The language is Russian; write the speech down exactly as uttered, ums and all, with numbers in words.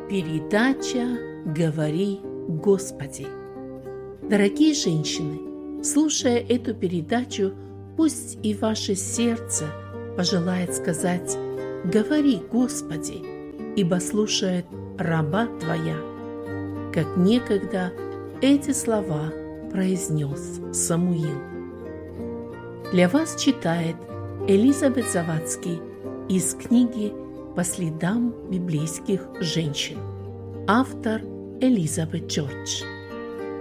Передача «Говори, Господи». Дорогие женщины, слушая эту передачу, пусть и ваше сердце пожелает сказать «Говори, Господи», ибо слушает раба Твоя, как некогда эти слова произнес Самуил. Для вас читает Элизабет Завадский из книги «По следам библейских женщин». Автор Элизабет Джордж.